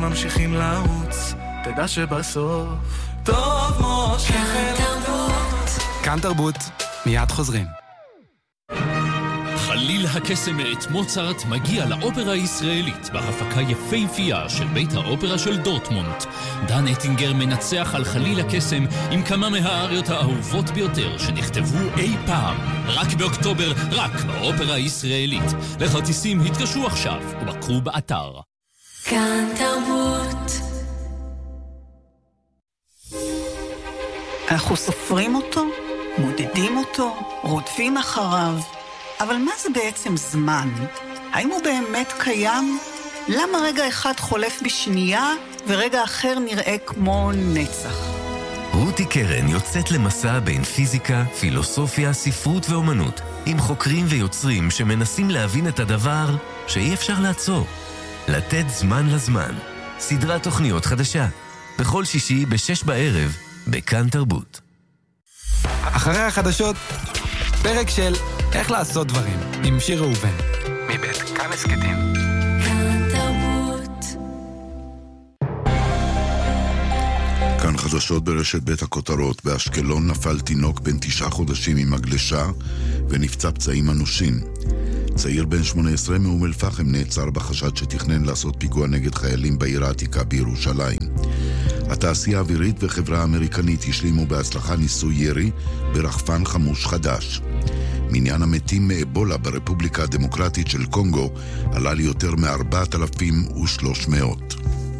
ממשיכים לרוץ, תדע שבסוף טוב מושך אל תרבות. כאן תרבות, מיד חוזרים. חליל הקסם מאת מוצרט מגיע לאופרה הישראלית בהפקה יפהפייה של בית האופרה של דורטמונד. דן אטינגר מנצח על חליל הקסם עם כמה מהאריות האהובות ביותר שנכתבו אי פעם. רק באוקטובר, רק באופרה הישראלית. לכרטיסים התקשרו עכשיו ובקרו באתר. כאן תרבות. אנחנו סופרים אותו, מודדים אותו, רודפים אחריו. אבל מה זה בעצם זמן? האם הוא באמת קיים? למה רגע אחד חולף בשנייה ורגע אחר נראה כמו נצח? רותי קרן יוצאת למסע בין פיזיקה, פילוסופיה, ספרות ואומנות, עם חוקרים ויוצרים שמנסים להבין את הדבר שאי אפשר לעצור. לתת זמן לזמן. סדרת תוכניות חדשה. בכל שישי ב-6 בערב, בכאן תרבות. אחרי החדשות, פרק של איך לעשות דברים, עם שיר ראובן. מבית כאן הסקטים. כאן תרבות. כאן חדשות ברשת בית הכותרות. באשקלון נפל תינוק בן 9 חודשים עם מגלשה ונפצע פצעים אנושים. צעיר בן 18 מאום אל פחם נעצר בחשד שתכנן לעשות פיגוע נגד חיילים בעיר העתיקה בירושלים. התעשייה האווירית וחברה אמריקנית השלימו בהצלחה ניסוי ירי ברחפן חמוש חדש. מניין המתים מאבולה ברפובליקה הדמוקרטית של קונגו עלה ליותר מ-4,300.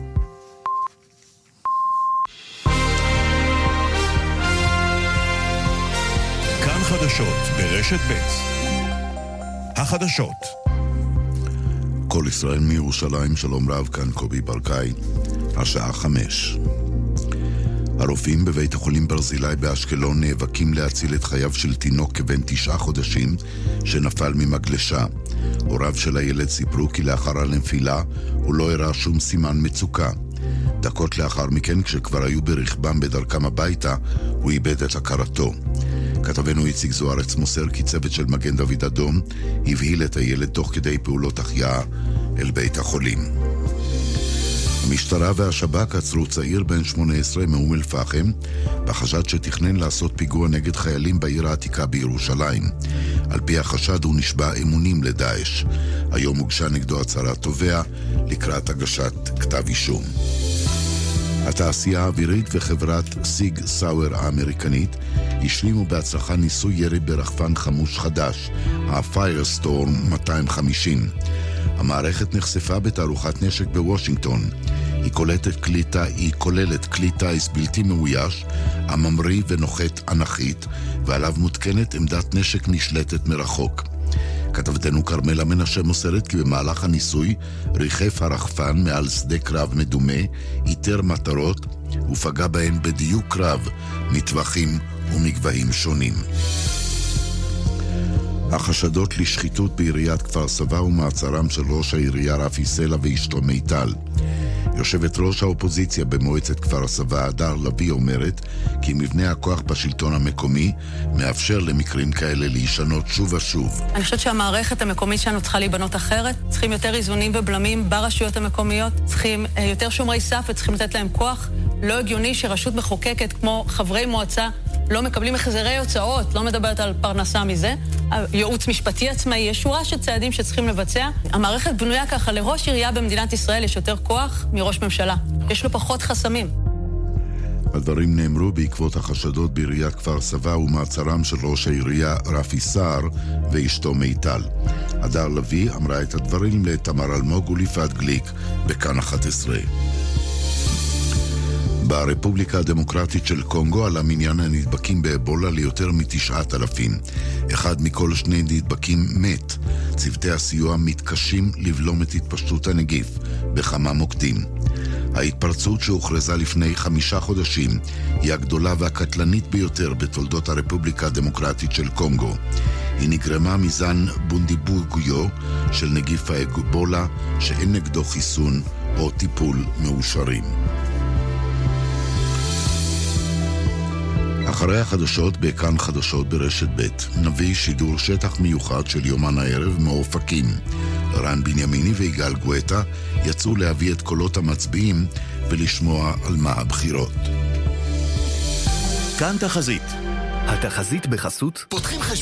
כאן חדשות ברשת ב'. החדשות. כל ישראל מירושלים, שלום רב, כאן קובי ברקאי, השעה 5. הרופאים בבית החולים ברזילי באשקלון נאבקים להציל את חייו של תינוק כבן 9 חודשים שנפל ממגלשה. הוריו של הילד סיפרו כי לאחר הנפילה הוא לא הראה שום סימן מצוקה. דקות לאחר מכן, כשכבר היו ברכבם בדרכם הביתה, הוא איבד את הכרתו. כתבנו איציק זוארץ מוסר כי צוות של מגן דוד אדום הבהיל את הילד תוך כדי פעולות החייאה אל בית החולים. המשטרה והשב"כ עצרו צעיר בן 18 מאום אל פחם בחשד שתכנן לעשות פיגוע נגד חיילים בעיר העתיקה בירושלים. על פי החשד הוא נשבע אמונים לדאעש. היום הוגשה נגדו הצהרת תובע לקראת הגשת כתב אישום. התעשייה האווירית וחברת סיג סאואר האמריקנית השלימו בהצלחה ניסוי ירי ברחפן חמוש חדש, ה-Firestorm 250. המערכת נחשפה בתערוכת נשק בוושינגטון. היא כוללת כלי טיס בלתי מאויש, הממריא ונוחת אנכית, ועליו מותקנת עמדת נשק נשלטת מרחוק. כתבתנו קרמלה מנשה מוסרת כי במהלך הניסוי ריחף הרחפן מעל שדה קרב מדומה, איתר מטרות ופגע בהן בדיוק רב מטווחים ומגבהים שונים. החשדות לשחיתות בעיריית כפר סבא ומעצרם של ראש העירייה רפי סלע ואשתו מיטל. יושבת ראש האופוזיציה במועצת כפר סבא הדר לוי אומרת כי מבנה הכוח בשלטון המקומי מאפשר למקרים כאלה להישנות שוב ושוב. אני חושבת שהמערכת המקומית שלנו צריכה להיבנות אחרת. צריכים יותר איזונים ובלמים ברשויות המקומיות. צריכים יותר שומרי סף וצריכים לתת להם כוח. לא הגיוני שרשות מחוקקת כמו חברי מועצה לא מקבלים החזרי הוצאות, לא מדברת על פרנסה מזה. ייעוץ משפטי עצמאי, יש שורה של צעדים שצריכים לבצע. המערכת בנויה ככה, לראש עירייה במדינת ישראל יש יותר כוח מראש ממשלה. יש לו פחות חסמים. הדברים נאמרו בעקבות החשדות בעיריית כפר סבא ומעצרם של ראש העירייה רפי סער ואשתו מיטל. הדר לוי אמרה את הדברים לתמר אלמוג וליפעת גליק בכאן 11. ברפובליקה הדמוקרטית של קונגו עלה מניין הנדבקים באבולה ליותר מ9,000. אחד מכל 2 נדבקים מת. צוותי הסיוע מתקשים לבלום את התפשטות הנגיף בכמה מוקדים. ההתפרצות שהוכרזה לפני 5 חודשים היא הגדולה והקטלנית ביותר בתולדות הרפובליקה הדמוקרטית של קונגו. היא נגרמה מזן בונדיבוגויו של נגיף האבולה שאין נגדו חיסון או טיפול מאושרים. אחרי החדשות בכאן חדשות ברשת ב' נביא שידור שטח מיוחד של יומן הערב מאופקים. רן בנימיני ויגאל גואטה יצאו להביא את קולות המצביעים ולשמוע על מה הבחירות. כאן תחזית. התחזית בחסות פותחים